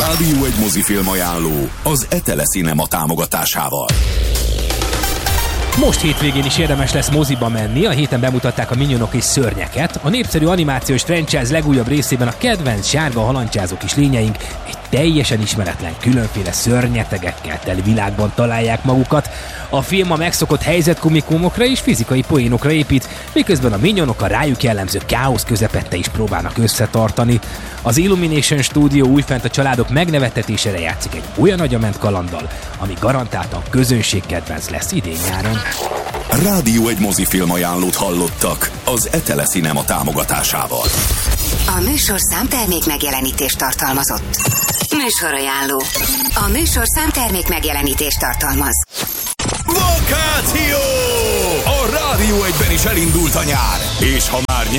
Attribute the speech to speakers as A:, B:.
A: Rádió egy mozifilm ajánló az Etele Cinema támogatásával.
B: Most hétvégén is érdemes lesz moziba menni, a héten bemutatták a Minionok és Szörnyeket. A népszerű animációs franchise legújabb részében a kedvenc sárga halandzsázó kis lényeink egy teljesen ismeretlen, különféle szörnyetegekkel teli világban találják magukat. A film a megszokott helyzetkomikumokra és fizikai poénokra épít, miközben a Minionok a rájuk jellemző káosz közepette is próbálnak összetartani. Az Illumination Studio újfent a családok megnevettetésére játszik egy olyan agyament kalanddal, ami garantáltan közönségkedvenc lesz idén-nyáron.
A: Rádió egy mozifilm ajánlót hallottak az Etele Cinema támogatásával.
C: A műsorszám termék megjelenítést tartalmazott. Műsorajánló. A műsorszám termék megjelenítést tartalmaz.
A: Vakáció! A Rádió egyben is elindult a nyár, és ha már